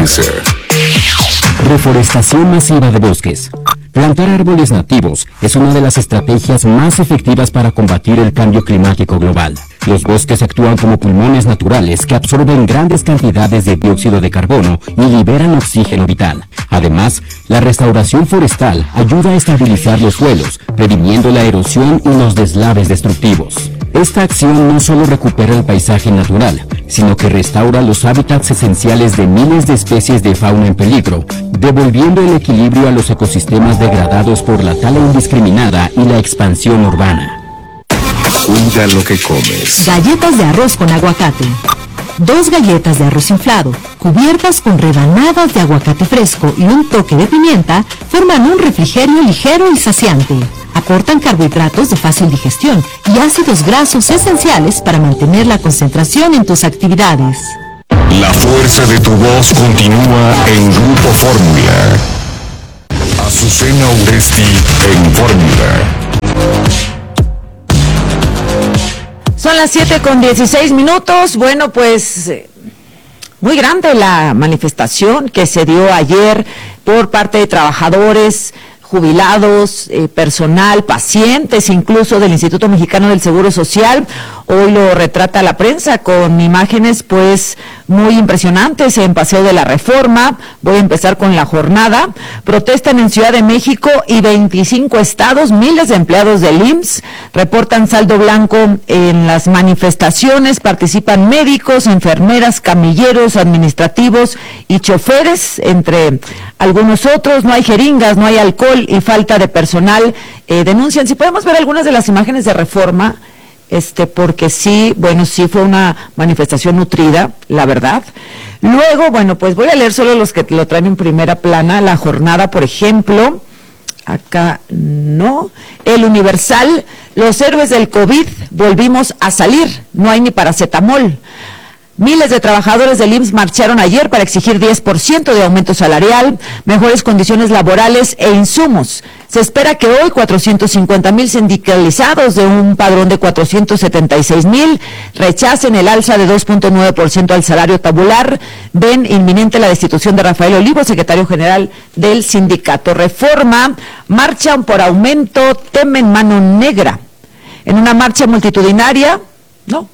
Influencer. Reforestación masiva de bosques. Plantar árboles nativos es una de las estrategias más efectivas para combatir el cambio climático global. Los bosques actúan como pulmones naturales que absorben grandes cantidades de dióxido de carbono y liberan oxígeno vital. Además, la restauración forestal ayuda a estabilizar los suelos, previniendo la erosión y los deslaves destructivos. Esta acción no solo recupera el paisaje natural, sino que restaura los hábitats esenciales de miles de especies de fauna en peligro, devolviendo el equilibrio a los ecosistemas degradados por la tala indiscriminada y la expansión urbana. Cuida lo que comes. Galletas de arroz con aguacate. 2 galletas de arroz inflado, cubiertas con rebanadas de aguacate fresco y un toque de pimienta, forman un refrigerio ligero y saciante. Aportan carbohidratos de fácil digestión y ácidos grasos esenciales para mantener la concentración en tus actividades. La fuerza de tu voz continúa en Grupo Fórmula. Azucena Uresti en Fórmula. Son las 7:16. Bueno, pues muy grande la manifestación que se dio ayer por parte de trabajadores, jubilados, personal, pacientes, incluso del Instituto Mexicano del Seguro Social. Hoy lo retrata la prensa con imágenes pues muy impresionantes en Paseo de la Reforma. Voy a empezar con la jornada. Protestan en Ciudad de México y 25 estados, miles de empleados del IMSS reportan saldo blanco en las manifestaciones. Participan médicos, enfermeras, camilleros, administrativos y choferes, entre algunos otros. No hay jeringas, no hay alcohol y falta de personal. Denuncian, si podemos ver algunas de las imágenes de Reforma, porque sí, bueno, sí fue una manifestación nutrida, la verdad. Luego, bueno, pues voy a leer solo los que lo traen en primera plana. La jornada, por ejemplo, acá no. El Universal, los héroes del COVID, volvimos a salir, no hay ni paracetamol. Miles de trabajadores del IMSS marcharon ayer para exigir 10% de aumento salarial, mejores condiciones laborales e insumos. Se espera que hoy 450,000 sindicalizados de un padrón de 476,000 rechacen el alza de 2.9% al salario tabular. Ven inminente la destitución de Rafael Olivo, secretario general del sindicato. Reforma, marchan por aumento, temen mano negra. En una marcha multitudinaria, no.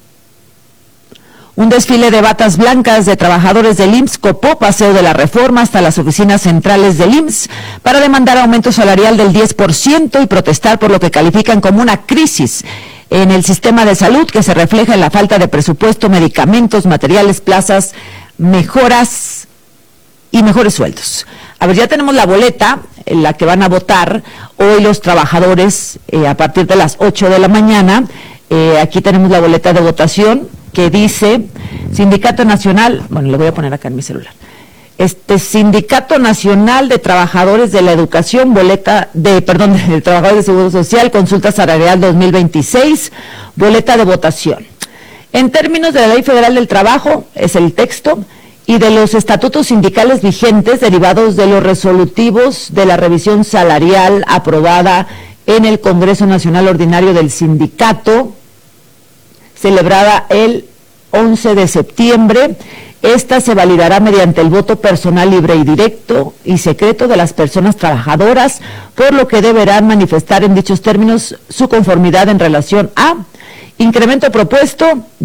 Un desfile de batas blancas de trabajadores del IMSS copó Paseo de la Reforma hasta las oficinas centrales del IMSS para demandar aumento salarial del 10% y protestar por lo que califican como una crisis en el sistema de salud que se refleja en la falta de presupuesto, medicamentos, materiales, plazas, mejoras y mejores sueldos. A ver, ya tenemos la boleta en la que van a votar hoy los trabajadores a partir de las 8 de la mañana. Aquí tenemos la boleta de votación que dice Sindicato Nacional, bueno, lo voy a poner acá en mi celular. Sindicato Nacional de Trabajadores de la Educación, de Trabajadores de Seguro Social, consulta salarial 2026, boleta de votación. En términos de la Ley Federal del Trabajo, es el texto, y de los estatutos sindicales vigentes derivados de los resolutivos de la revisión salarial aprobada en el Congreso Nacional Ordinario del Sindicato, celebrada el 11 de septiembre. Esta se validará mediante el voto personal libre y directo y secreto de las personas trabajadoras, por lo que deberán manifestar en dichos términos su conformidad en relación a incremento propuesto,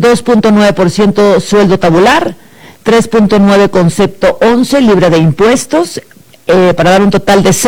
2.9% sueldo tabular, 3.9 concepto 11 libre de impuestos, para dar un total de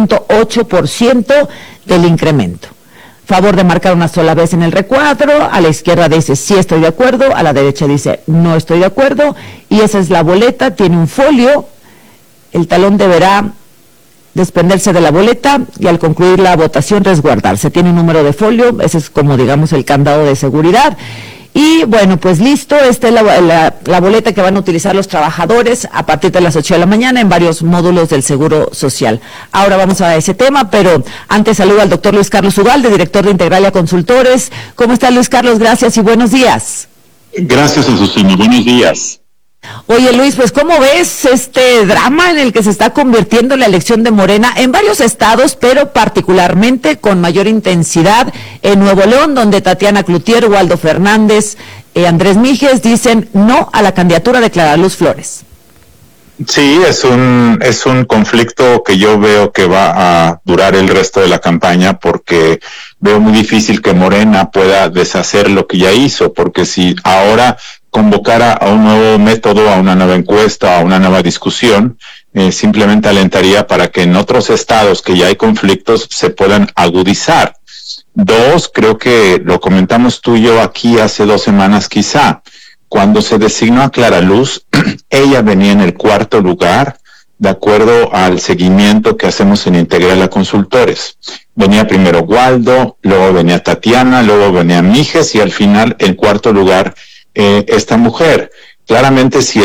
6.8% del incremento. Favor de marcar una sola vez en el recuadro. A la izquierda dice sí estoy de acuerdo, a la derecha dice no estoy de acuerdo, y esa es la boleta. Tiene un folio, el talón deberá desprenderse de la boleta y al concluir la votación resguardarse. Tiene un número de folio, ese es como digamos el candado de seguridad. Y bueno, pues listo, esta es la boleta que van a utilizar los trabajadores a partir de las 8 de la mañana en varios módulos del Seguro Social. Ahora vamos a ese tema, pero antes saludo al doctor Luis Carlos Ugalde, director de Integralia Consultores. ¿Cómo está, Luis Carlos? Gracias y buenos días. Gracias, Azucena. Buenos días. Oye, Luis, pues ¿cómo ves este drama en el que se está convirtiendo la elección de Morena en varios estados, pero particularmente con mayor intensidad en Nuevo León, donde Tatiana Cloutier, Waldo Fernández, Andrés Mijes dicen no a la candidatura de Clara Luz Flores? Sí, es un conflicto que yo veo que va a durar el resto de la campaña, porque veo muy difícil que Morena pueda deshacer lo que ya hizo, porque si ahora convocara a un nuevo método, a una nueva encuesta, a una nueva discusión, simplemente alentaría para que en otros estados que ya hay conflictos se puedan agudizar. Dos, creo que lo comentamos tú y yo aquí hace 2 semanas quizá. Cuando se designó a Clara Luz, ella venía en el 4º lugar, de acuerdo al seguimiento que hacemos en Integral a Consultores. Venía primero Waldo, luego venía Tatiana, luego venía Mijes y al final en 4º lugar esta mujer. Claramente si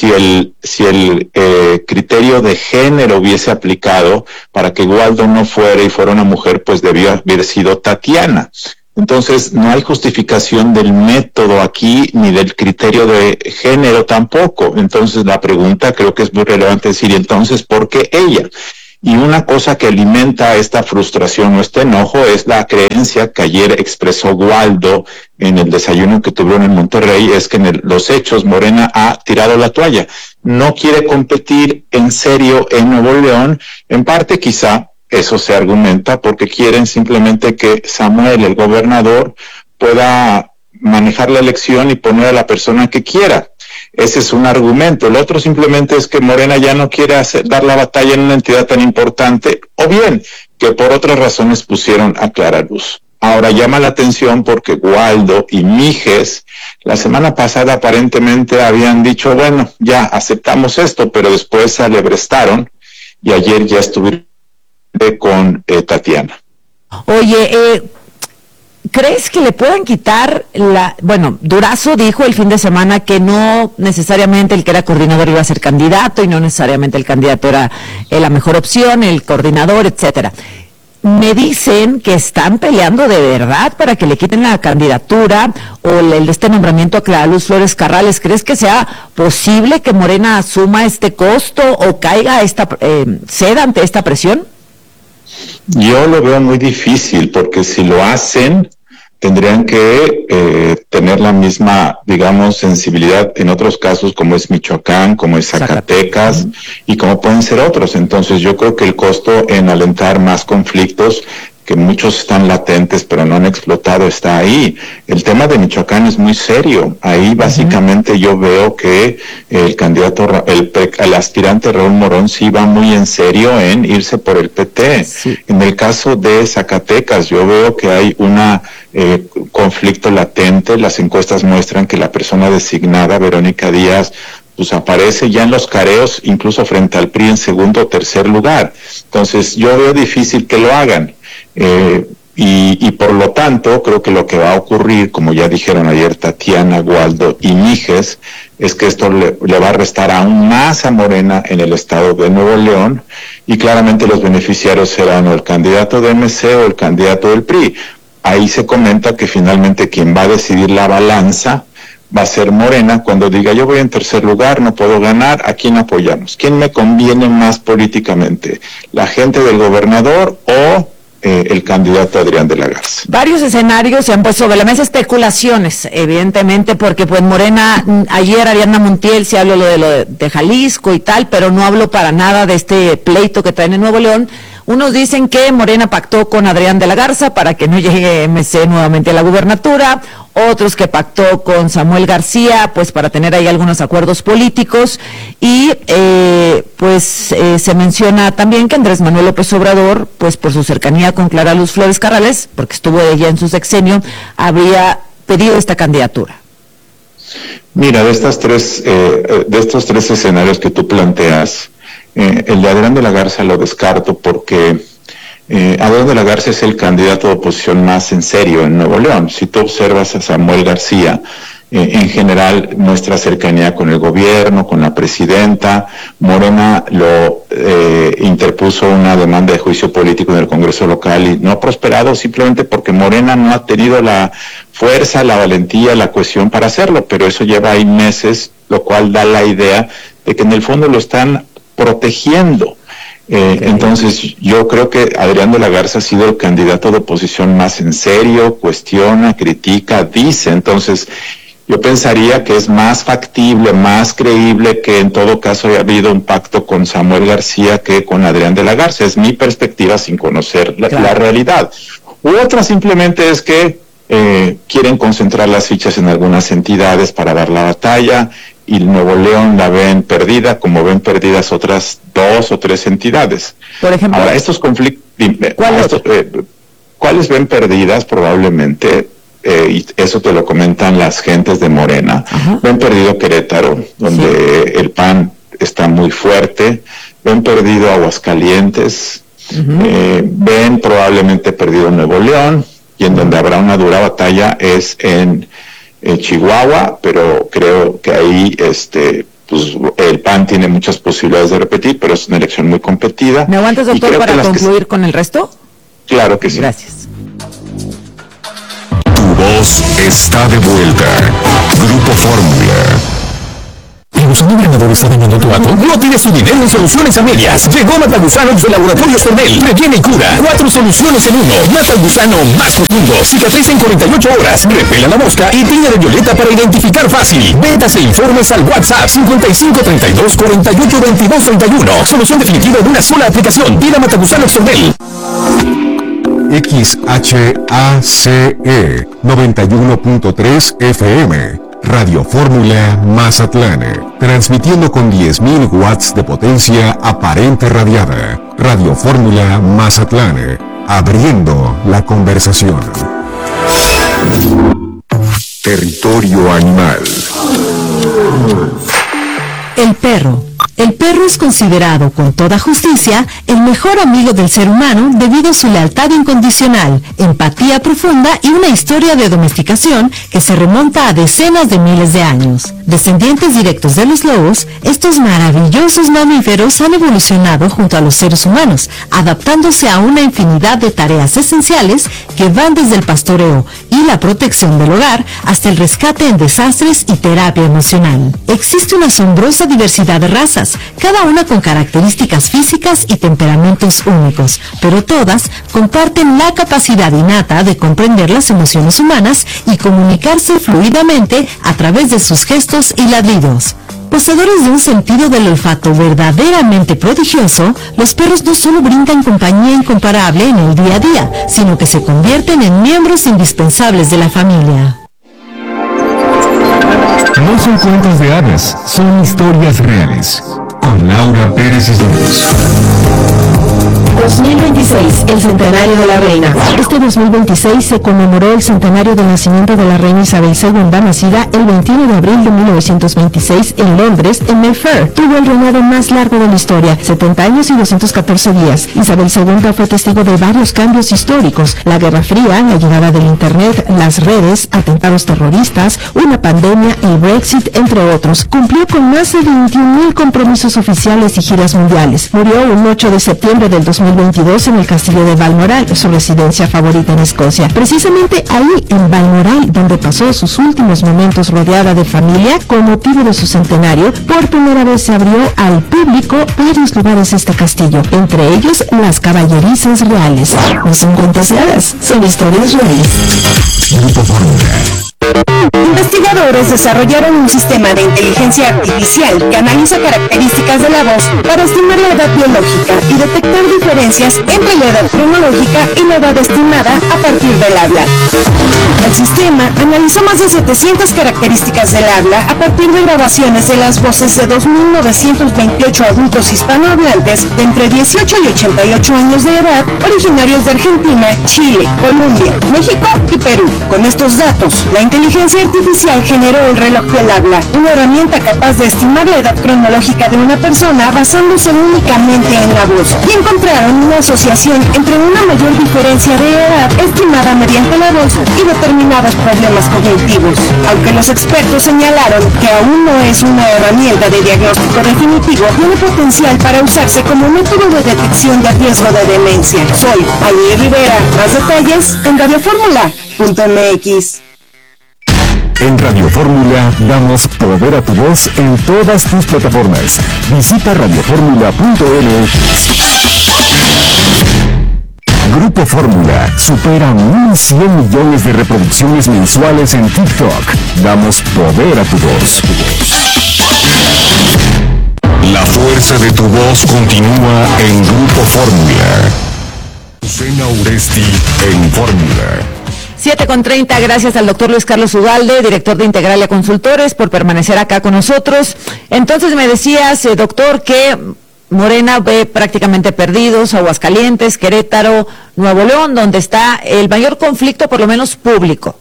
el criterio de género hubiese aplicado para que Waldo no fuera y fuera una mujer, pues debió haber sido Tatiana. Entonces, no hay justificación del método aquí, ni del criterio de género tampoco. Entonces, la pregunta creo que es muy relevante decir, entonces, ¿por qué ella? Y una cosa que alimenta esta frustración o este enojo es la creencia que ayer expresó Waldo en el desayuno que tuvieron en Monterrey, es que en los hechos Morena ha tirado la toalla. No quiere competir en serio en Nuevo León, en parte quizá eso se argumenta porque quieren simplemente que Samuel, el gobernador, pueda manejar la elección y poner a la persona que quiera. Ese es un argumento. El otro simplemente es que Morena ya no quiere dar la batalla en una entidad tan importante, o bien que por otras razones pusieron a Clara Luz. Ahora llama la atención porque Waldo y Mijes la semana pasada aparentemente habían dicho, bueno, ya aceptamos esto, pero después se alebrestaron y ayer ya estuvieron con Tatiana. Oye, ¿crees que le puedan quitar Durazo dijo el fin de semana que no necesariamente el que era coordinador iba a ser candidato y no necesariamente el candidato era la mejor opción, el coordinador, etcétera. Me dicen que están peleando de verdad para que le quiten la candidatura o este nombramiento a Clara Luz Flores Carrales. ¿Crees que sea posible que Morena asuma este costo o ceda ante esta presión? Yo lo veo muy difícil, porque si lo hacen, tendrían que tener la misma, digamos, sensibilidad en otros casos, como es Michoacán, como es Zacatecas, y como pueden ser otros. Entonces yo creo que el costo en alentar más conflictos, que muchos están latentes pero no han explotado, está ahí. El tema de Michoacán es muy serio. Ahí básicamente yo veo que el candidato, el aspirante Raúl Morón sí va muy en serio en irse por el PT. Sí. En el caso de Zacatecas yo veo que hay una conflicto latente. Las encuestas muestran que la persona designada, Verónica Díaz, pues aparece ya en los careos, incluso frente al PRI en 2º o 3er lugar. Entonces yo veo difícil que lo hagan. Y por lo tanto, creo que lo que va a ocurrir, como ya dijeron ayer Tatiana, Waldo y Mijes, es que esto le va a restar aún más a Morena en el estado de Nuevo León, y claramente los beneficiarios serán o el candidato de MC o el candidato del PRI. Ahí se comenta que finalmente quien va a decidir la balanza va a ser Morena cuando diga, yo voy en 3er lugar, no puedo ganar, ¿a quién apoyamos? ¿Quién me conviene más políticamente? ¿La gente del gobernador o el candidato Adrián de la Garza? Varios escenarios se han puesto sobre la mesa, especulaciones, evidentemente, porque pues Morena, ayer Ariadna Montiel se habló de Jalisco y tal, pero no habló para nada de este pleito que traen en Nuevo León. Unos dicen que Morena pactó con Adrián de la Garza para que no llegue MC nuevamente a la gubernatura, otros que pactó con Samuel García, pues para tener ahí algunos acuerdos políticos, y se menciona también que Andrés Manuel López Obrador, pues por su cercanía con Clara Luz Flores Carrales, porque estuvo ella en su sexenio, habría pedido esta candidatura. Mira, de estos 3 escenarios que tú planteas, el de Adrián de la Garza lo descarto porque Adrián de la Garza es el candidato de oposición más en serio en Nuevo León. Si tú observas a Samuel García, en general nuestra cercanía con el gobierno, con la presidenta, Morena lo interpuso una demanda de juicio político en el Congreso local y no ha prosperado simplemente porque Morena no ha tenido la fuerza, la valentía, la cohesión para hacerlo, pero eso lleva ahí meses, lo cual da la idea de que en el fondo lo están protegiendo. Entonces yo creo que Adrián de la Garza ha sido el candidato de oposición más en serio, cuestiona, critica, dice. Entonces yo pensaría que es más factible, más creíble que en todo caso haya habido un pacto con Samuel García que con Adrián de la Garza. Es mi perspectiva sin conocer la realidad. U otra simplemente es que quieren concentrar las fichas en algunas entidades para dar la batalla, y Nuevo León la ven perdida, como ven perdidas otras 2 o 3 entidades. Por ejemplo, ahora, estos conflictos, ¿cuáles ven perdidas? Probablemente, y eso te lo comentan las gentes de Morena. Ajá. Ven perdido Querétaro, donde el PAN está muy fuerte, ven perdido Aguascalientes, ven probablemente perdido Nuevo León, y en donde habrá una dura batalla es en Chihuahua, pero creo que ahí pues el PAN tiene muchas posibilidades de repetir, pero es una elección muy competida. ¿Me aguantas, doctor, para concluir con el resto? Claro que sí. Gracias. Tu voz está de vuelta. Grupo Fórmula. ¿Un gobernador está dañando tu auto? No tienes tu dinero en Soluciones a Medias. Llegó Matagusanox de Laboratorios Cornell. Previene y cura. 4 soluciones en 1. Mata el gusano más profundo. Cicatriz en 48 horas. Repela la mosca y tiña de violeta para identificar fácil. Ventas e informes al WhatsApp 55 32 48 22 31. Solución definitiva de una sola aplicación. Pida Matagusanox Cornell. XHACE 91.3 FM. Radio Fórmula Mazatlán, transmitiendo con 10.000 watts de potencia aparente radiada. Radio Fórmula Mazatlán, abriendo la conversación. Territorio animal. El perro. El perro es considerado, con toda justicia, el mejor amigo del ser humano debido a su lealtad incondicional, empatía profunda y una historia de domesticación que se remonta a decenas de miles de años. Descendientes directos de los lobos, estos maravillosos mamíferos han evolucionado junto a los seres humanos, adaptándose a una infinidad de tareas esenciales que van desde el pastoreo y la protección del hogar hasta el rescate en desastres y terapia emocional. Existe una asombrosa diversidad de razas, cada una con características físicas y temperamentos únicos, pero todas comparten la capacidad innata de comprender las emociones humanas y comunicarse fluidamente a través de sus gestos y ladridos. Poseedores de un sentido del olfato verdaderamente prodigioso, los perros no solo brindan compañía incomparable en el día a día, sino que se convierten en miembros indispensables de la familia. No son cuentos de hadas, son historias reales. Con Laura Pérez Islas. 2026, el centenario de la reina. Este 2026 se conmemoró el centenario del nacimiento de la reina Isabel II, nacida el 21 de abril de 1926 en Londres, en Mayfair. Tuvo el reinado más largo de la historia, 70 años y 214 días. Isabel II fue testigo de varios cambios históricos: la Guerra Fría, la llegada del Internet, las redes, atentados terroristas, una pandemia, el Brexit, entre otros. Cumplió con más de 21.000 compromisos oficiales y giras mundiales. Murió un 8 de septiembre del 2022 en el castillo de Balmoral, su residencia favorita en Escocia. Precisamente ahí, en Balmoral, donde pasó sus últimos momentos rodeada de familia, con motivo de su centenario, por primera vez se abrió al público varios lugares de este castillo, entre ellos las caballerizas reales. No son cuentos de hadas, son historias reales. Grupo Fórmula. Investigadores desarrollaron un sistema de inteligencia artificial que analiza características de la voz para estimar la edad biológica y detectar diferencias entre la edad cronológica y la edad estimada a partir del habla. El sistema analizó más de 700 características del habla a partir de grabaciones de las voces de 2.928 adultos hispanohablantes de entre 18 y 88 años de edad, originarios de Argentina, Chile, Colombia, México y Perú. Con estos datos, la inteligencia artificial generó el reloj del habla, una herramienta capaz de estimar la edad cronológica de una persona basándose únicamente en la voz, y encontraron una asociación entre una mayor diferencia de edad estimada mediante la voz y determinados problemas cognitivos. Aunque los expertos señalaron que aún no es una herramienta de diagnóstico definitivo, tiene potencial para usarse como método de detección de riesgo de demencia. Soy Ali Rivera. Más detalles en radioformula.mx. En Radio Fórmula damos poder a tu voz en todas tus plataformas. Visita radioformula.mx. Grupo Fórmula supera 1.100 millones de reproducciones mensuales en TikTok. Damos poder a tu voz. La fuerza de tu voz continúa en Grupo Fórmula. Azucena Oresti en Fórmula. 7:30, gracias al doctor Luis Carlos Ugalde, director de Integralia Consultores, por permanecer acá con nosotros. Entonces me decías, doctor, que Morena ve prácticamente perdidos Aguascalientes, Querétaro, Nuevo León, donde está el mayor conflicto, por lo menos público.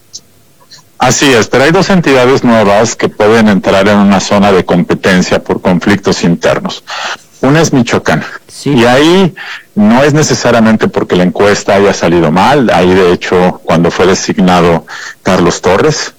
Así es, pero hay dos entidades nuevas que pueden entrar en una zona de competencia por conflictos internos. Una es Michoacán, sí. Y ahí no es necesariamente porque la encuesta haya salido mal. Ahí, de hecho, cuando fue designado Carlos Torres,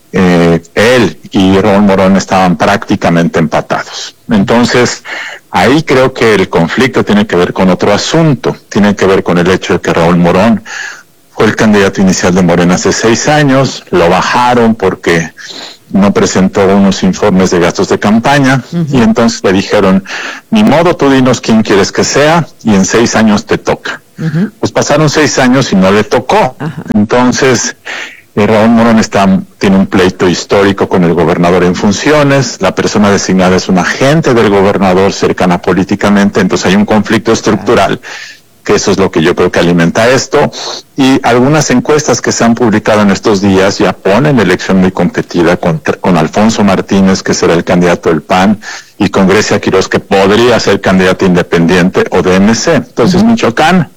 él y Raúl Morón estaban prácticamente empatados. Entonces, ahí creo que el conflicto tiene que ver con otro asunto, tiene que ver con el hecho de que Raúl Morón fue el candidato inicial de Morena hace 6 años, lo bajaron porque no presentó unos informes de gastos de campaña, y entonces le dijeron, ni modo, tú dinos quién quieres que sea, y en 6 años te toca. Pues pasaron 6 años y no le tocó. Entonces, Raúl Morón tiene un pleito histórico con el gobernador en funciones, la persona designada es un agente del gobernador cercana políticamente, entonces hay un conflicto estructural, que eso es lo que yo creo que alimenta esto, y algunas encuestas que se han publicado en estos días ya ponen la elección muy competida con Alfonso Martínez, que será el candidato del PAN, y con Grecia Quiroz, que podría ser candidata independiente o de MC. Entonces Michoacán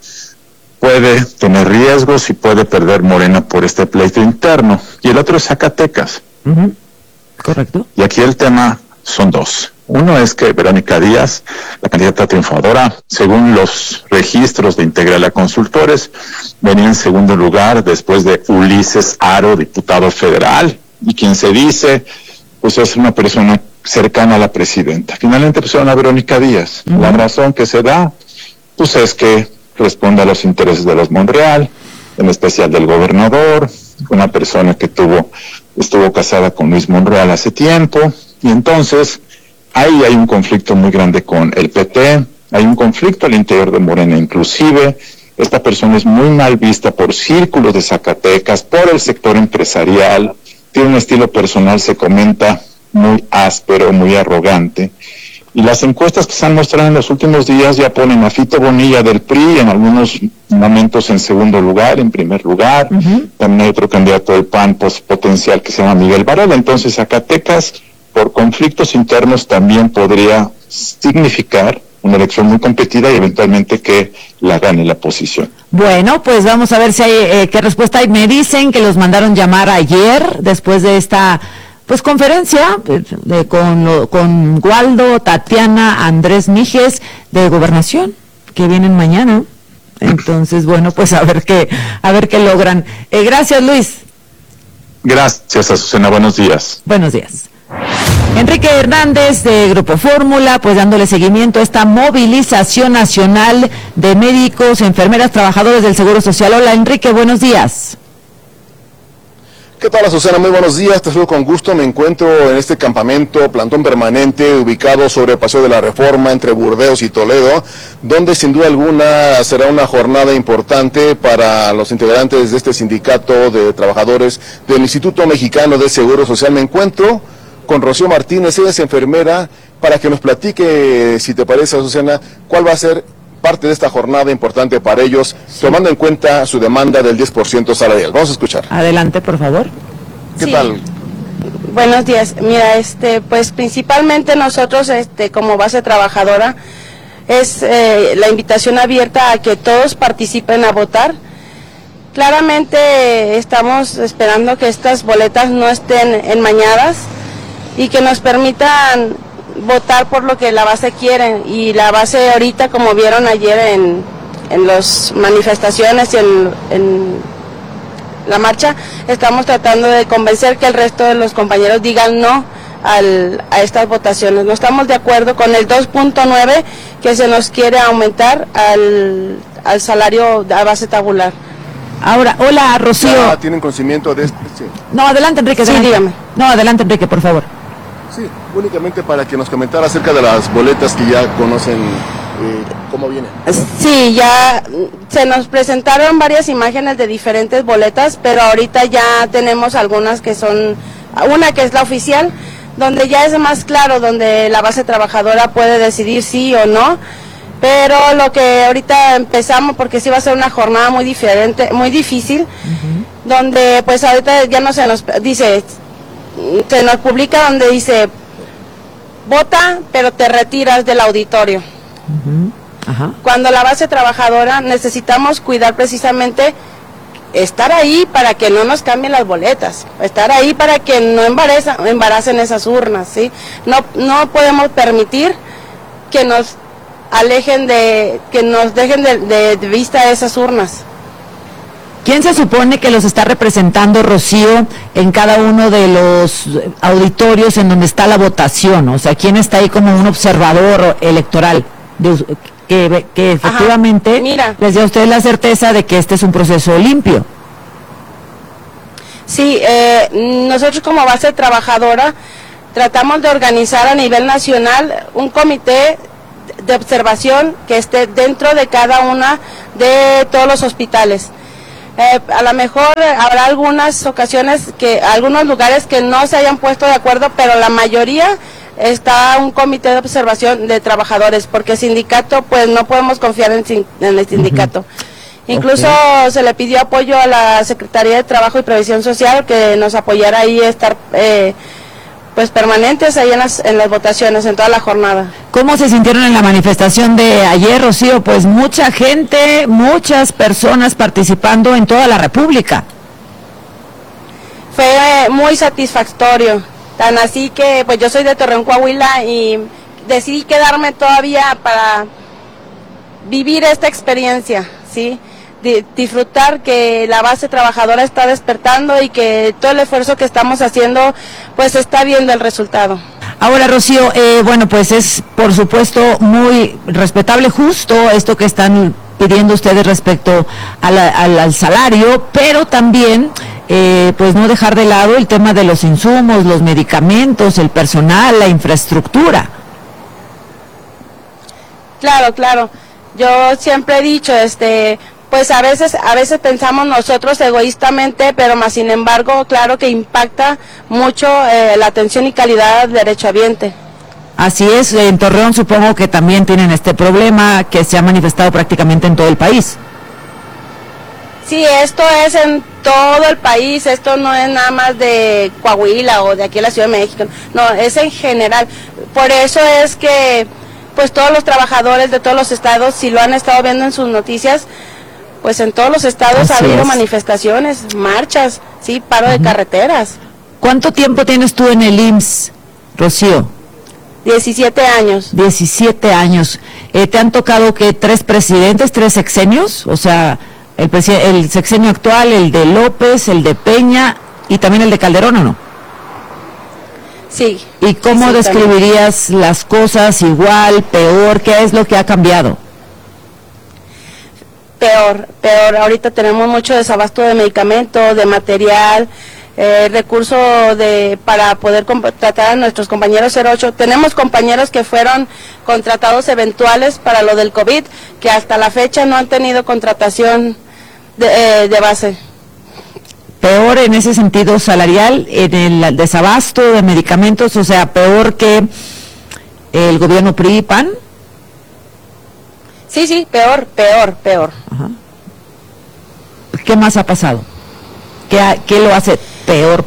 puede tener riesgos y puede perder Morena por este pleito interno, y el otro es Zacatecas. Correcto. Y aquí el tema son dos. Uno es que Verónica Díaz, la candidata triunfadora, según los registros de Integralia Consultores, venía en segundo lugar después de Ulises Aro, diputado federal, y quien se dice, pues es una persona cercana a la presidenta. Finalmente pusieron a Verónica Díaz. La razón que se da, pues es que responde a los intereses de los Monreal, en especial del gobernador, una persona que estuvo casada con Luis Monreal hace tiempo, y entonces ahí hay un conflicto muy grande con el PT, hay un conflicto al interior de Morena inclusive. Esta persona es muy mal vista por círculos de Zacatecas, por el sector empresarial, tiene un estilo personal, se comenta, muy áspero, muy arrogante. Y las encuestas que se han mostrado en los últimos días ya ponen a Fito Bonilla del PRI en algunos momentos en segundo lugar, en primer lugar. También hay otro candidato del PAN potencial que se llama Miguel Varela. Entonces Zacatecas, por conflictos internos, también podría significar una elección muy competida y eventualmente que la gane la oposición. Bueno, pues vamos a ver si hay qué respuesta hay. Me dicen que los mandaron llamar ayer después de esta conferencia con Waldo, Tatiana, Andrés Mijes de Gobernación, que vienen mañana. Entonces, bueno, pues a ver qué logran. Gracias, Luis. Gracias, Azucena. Buenos días. Buenos días. Enrique Hernández de Grupo Fórmula, pues dándole seguimiento a esta movilización nacional de médicos, enfermeras, trabajadores del Seguro Social. Hola, Enrique, buenos días. ¿Qué tal, Azucena? Muy buenos días, te saludo con gusto. Me encuentro en este campamento, plantón permanente, ubicado sobre el Paseo de la Reforma, entre Burdeos y Toledo, donde sin duda alguna será una jornada importante para los integrantes de este sindicato de trabajadores del Instituto Mexicano de Seguro Social. Me encuentro con Rocío Martínez, ella es enfermera, para que nos platique, si te parece, Azucena, cuál va a ser parte de esta jornada importante para ellos, tomando en cuenta su demanda del 10% salarial. Vamos a escuchar. Adelante, por favor. ¿Qué tal? Buenos días. Mira, pues principalmente nosotros, como base trabajadora, es la invitación abierta a que todos participen a votar. Claramente estamos esperando que estas boletas no estén enmañadas y que nos permitan votar por lo que la base quiere, y la base ahorita, como vieron ayer en las manifestaciones y en la marcha, estamos tratando de convencer que el resto de los compañeros digan no a estas votaciones. No estamos de acuerdo con el 2.9 que se nos quiere aumentar al salario a base tabular. Ahora, hola, Rocío. ¿Tienen conocimiento de esto? Sí. No, adelante, Enrique. Sí, dígame. No, adelante, Enrique, por favor. Sí, únicamente para que nos comentara acerca de las boletas que ya conocen ¿Cómo viene? Sí, ya se nos presentaron varias imágenes de diferentes boletas, pero ahorita ya tenemos algunas que son, una que es la oficial, donde ya es más claro, donde la base trabajadora puede decidir sí o no, pero lo que ahorita empezamos, porque sí va a ser una jornada muy diferente, muy difícil, donde pues ahorita ya no se nos dice, se nos publica donde dice, vota, pero te retiras del auditorio. Ajá. Cuando la base trabajadora necesitamos cuidar precisamente estar ahí para que no nos cambien las boletas, estar ahí para que no embaracen esas urnas, ¿sí? No podemos permitir que nos alejen que nos dejen de vista esas urnas. ¿Quién se supone que los está representando, Rocío, en cada uno de los auditorios en donde está la votación? O sea, ¿quién está ahí como un observador electoral? Que efectivamente les dé a ustedes la certeza de que este es un proceso limpio. Sí, nosotros como base trabajadora tratamos de organizar a nivel nacional un comité de observación que esté dentro de cada una de todos los hospitales. A lo mejor habrá algunas ocasiones algunos lugares que no se hayan puesto de acuerdo, pero la mayoría está un comité de observación de trabajadores, porque el sindicato, pues no podemos confiar en el sindicato. Incluso se le pidió apoyo a la Secretaría de Trabajo y Previsión Social, que nos apoyara ahí a estar pues permanentes ahí en las votaciones, en toda la jornada. ¿Cómo se sintieron en la manifestación de ayer, Rocío? Pues mucha gente, muchas personas participando en toda la República. Fue muy satisfactorio. Tan así que pues yo soy de Torreón, Coahuila, y decidí quedarme todavía para vivir esta experiencia, ¿sí? Disfrutar que la base trabajadora está despertando y que todo el esfuerzo que estamos haciendo pues está viendo el resultado. Ahora, Rocío, bueno, pues es por supuesto muy respetable, justo esto que están pidiendo ustedes respecto al salario, pero también pues no dejar de lado el tema de los insumos, los medicamentos, el personal, la infraestructura. Claro. Yo siempre he dicho, pues a veces pensamos nosotros egoístamente, pero más sin embargo, claro que impacta mucho la atención y calidad del derechohabiente. Así es, en Torreón supongo que también tienen este problema que se ha manifestado prácticamente en todo el país. Sí, esto es en todo el país, esto no es nada más de Coahuila o de aquí en la Ciudad de México, no, es en general. Por eso es que pues todos los trabajadores de todos los estados, si lo han estado viendo en sus noticias, pues en todos los estados ha habido manifestaciones, marchas, sí, paro de carreteras. ¿Cuánto tiempo tienes tú en el IMSS, Rocío? 17 años. 17 años. ¿Te han tocado que 3 presidentes, 3 sexenios? O sea, el sexenio actual, el de López, el de Peña y también el de Calderón, ¿o no? Sí. ¿Y cómo describirías las cosas? ¿Igual, peor? ¿Qué es lo que ha cambiado? Peor. Ahorita tenemos mucho desabasto de medicamentos, de material, recursos para poder contratar a nuestros compañeros 08. Tenemos compañeros que fueron contratados eventuales para lo del COVID, que hasta la fecha no han tenido contratación de base. Peor en ese sentido salarial, en el desabasto de medicamentos, o sea, peor que el gobierno PRI y PAN. Sí, peor. Ajá. ¿Qué más ha pasado? ¿Qué lo hace peor?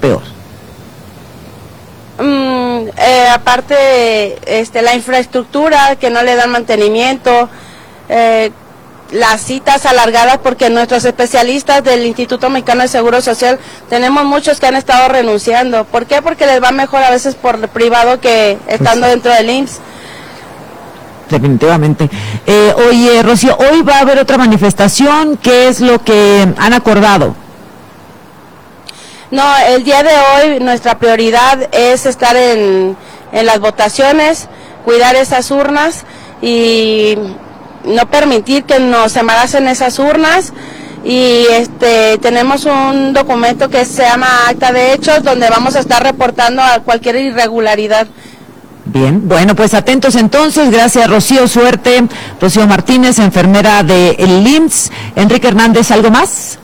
Aparte, la infraestructura, que no le dan mantenimiento, las citas alargadas, porque nuestros especialistas del Instituto Mexicano de Seguro Social, tenemos muchos que han estado renunciando. ¿Por qué? Porque les va mejor a veces por privado que estando dentro del IMSS. Definitivamente. Oye, Rocío, hoy va a haber otra manifestación. ¿Qué es lo que han acordado? No, el día de hoy nuestra prioridad es estar en las votaciones, cuidar esas urnas y no permitir que nos embaracen esas urnas. Y tenemos un documento que se llama Acta de Hechos, donde vamos a estar reportando a cualquier irregularidad. Bien, bueno, pues atentos entonces. Gracias, Rocío. Suerte. Rocío Martínez, enfermera de el IMSS. Enrique Hernández, ¿algo más?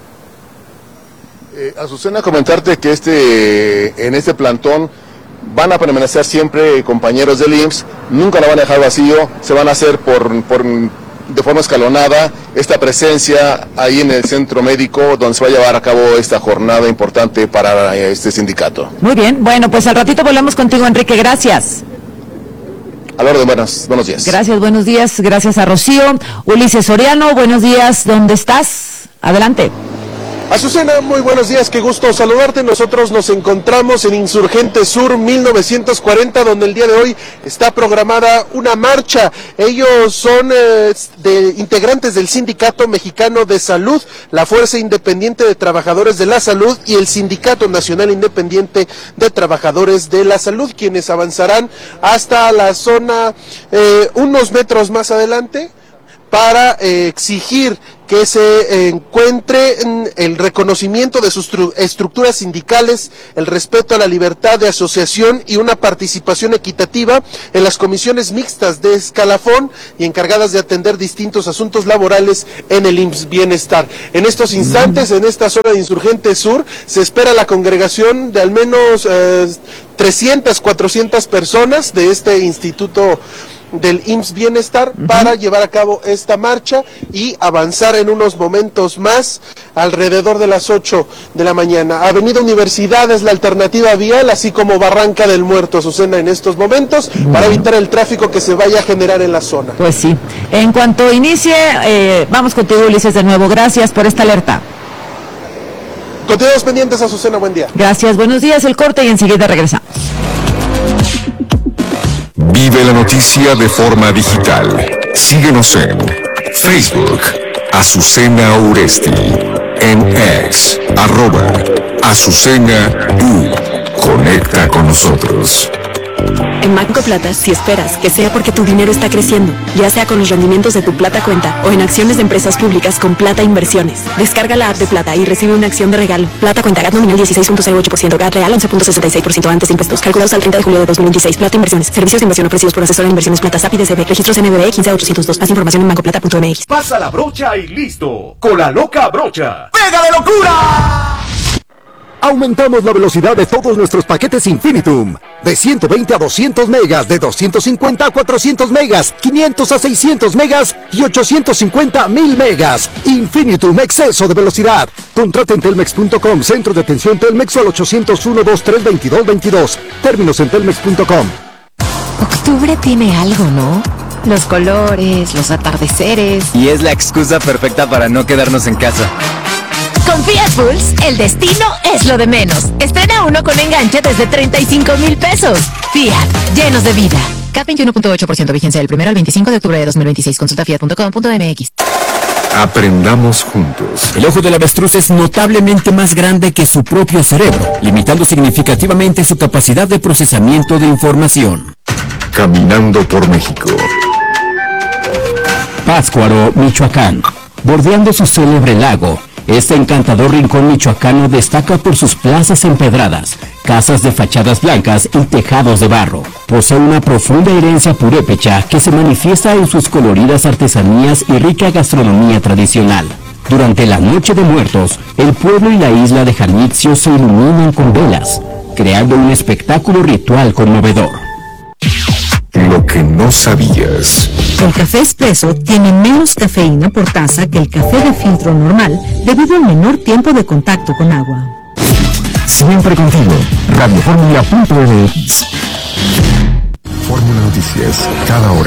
Azucena, comentarte que en este plantón van a permanecer siempre compañeros del IMSS, nunca la van a dejar vacío, se van a hacer de forma escalonada esta presencia ahí en el centro médico donde se va a llevar a cabo esta jornada importante para este sindicato. Muy bien, bueno, pues al ratito volvemos contigo, Enrique, gracias. A la orden, buenos días. Gracias, buenos días, gracias a Rocío. Ulises Soriano, buenos días, ¿dónde estás? Adelante. Azucena, muy buenos días, qué gusto saludarte. Nosotros nos encontramos en Insurgente Sur 1940, donde el día de hoy está programada una marcha. Ellos son integrantes del Sindicato Mexicano de Salud, la Fuerza Independiente de Trabajadores de la Salud y el Sindicato Nacional Independiente de Trabajadores de la Salud, quienes avanzarán hasta la zona unos metros más adelante para exigir que se encuentre el reconocimiento de sus estructuras sindicales, el respeto a la libertad de asociación y una participación equitativa en las comisiones mixtas de escalafón y encargadas de atender distintos asuntos laborales en el IMSS Bienestar. En estos instantes, en esta zona de Insurgente Sur, se espera la congregación de al menos 300, 400 personas de este instituto del IMSS Bienestar para llevar a cabo esta marcha y avanzar en unos momentos más alrededor de las 8 de la mañana. Avenida Universidad es la alternativa vial, así como Barranca del Muerto, Azucena, en estos momentos, para evitar el tráfico que se vaya a generar en la zona. Pues sí. En cuanto inicie, vamos contigo, Ulises, de nuevo. Gracias por esta alerta. Continuamos pendientes, Azucena, buen día. Gracias, buenos días, el corte y enseguida regresamos. Vive la noticia de forma digital. Síguenos en Facebook, Azucena Uresti, en X, @Azucena U. Conecta con nosotros. En Banco Plata, si esperas que sea porque tu dinero está creciendo, ya sea con los rendimientos de tu Plata Cuenta o en acciones de empresas públicas con Plata Inversiones, descarga la app de Plata y recibe una acción de regalo. Plata Cuenta, GAT nominal 16.08%, GAT real 11.66% antes de impuestos, calculados al 30 de julio de 2026. Plata Inversiones, servicios de inversión ofrecidos por Asesora de Inversiones Plata SAP y DCB, registros NBB 15802. Más información en bancoplata.mx. Pasa la brocha y listo. Con la loca brocha. ¡Pega de locura! Aumentamos la velocidad de todos nuestros paquetes Infinitum. De 120 a 200 megas, de 250 a 400 megas, 500 a 600 megas y 850 a 1000 megas. Infinitum, exceso de velocidad. Contrata en telmex.com, centro de atención Telmex al 801-2322-22. Términos en telmex.com. Octubre tiene algo, ¿no? Los colores, los atardeceres. Y es la excusa perfecta para no quedarnos en casa. Con Fiat Pulse, el destino es lo de menos. Estrena uno con enganche desde 35,000 pesos. Fiat, llenos de vida. CAT 21.8%, vigencia del 1 al 25 de octubre de 2026. Consulta fiat.com.mx. Aprendamos juntos. El ojo del avestruz es notablemente más grande que su propio cerebro, limitando significativamente su capacidad de procesamiento de información. Caminando por México. Pátzcuaro, Michoacán. Bordeando su célebre lago, este encantador rincón michoacano destaca por sus plazas empedradas, casas de fachadas blancas y tejados de barro. Posee una profunda herencia purépecha que se manifiesta en sus coloridas artesanías y rica gastronomía tradicional. Durante la Noche de Muertos, el pueblo y la isla de Janitzio se iluminan con velas, creando un espectáculo ritual conmovedor. Lo que no sabías. El café expreso tiene menos cafeína por taza que el café de filtro normal debido al menor tiempo de contacto con agua. Siempre contigo, radioformula.mx. Fórmula Noticias, cada hora.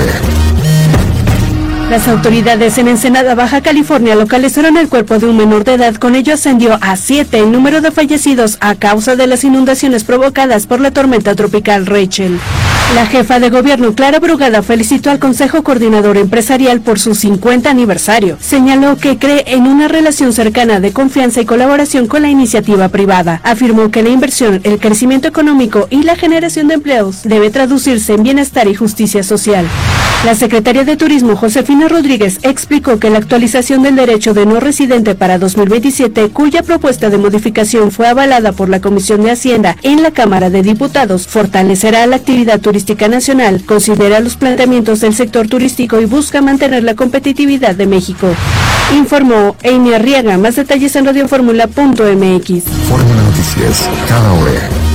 Las autoridades en Ensenada, Baja California, localizaron el cuerpo de un menor de edad. Con ello ascendió a 7 el número de fallecidos a causa de las inundaciones provocadas por la tormenta tropical Rachel. La jefa de gobierno, Clara Brugada, felicitó al Consejo Coordinador Empresarial por su 50 aniversario. Señaló que cree en una relación cercana de confianza y colaboración con la iniciativa privada. Afirmó que la inversión, el crecimiento económico y la generación de empleos debe traducirse en bienestar y justicia social. La secretaria de Turismo, Josefina Rodríguez, explicó que la actualización del derecho de no residente para 2027, cuya propuesta de modificación fue avalada por la Comisión de Hacienda en la Cámara de Diputados, fortalecerá la actividad turística Turística Nacional considera los planteamientos del sector turístico y busca mantener la competitividad de México. Informó Amy Arriaga. Más detalles en radioformula.mx. Fórmula Noticias, cada hora